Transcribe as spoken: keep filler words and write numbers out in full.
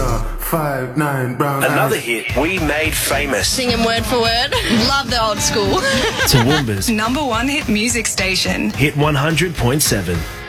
Yeah, five, nine, brown Another eyes. hit we made famous. Singing word for word. Love the old school. Toowoomba's Number one hit music station. Hit one hundred point seven.